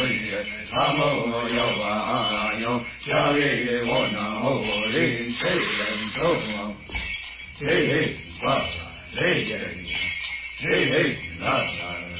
人，他莫要忘哟，家里我那我人谁人走啊？谁人哇？谁人？谁人啊？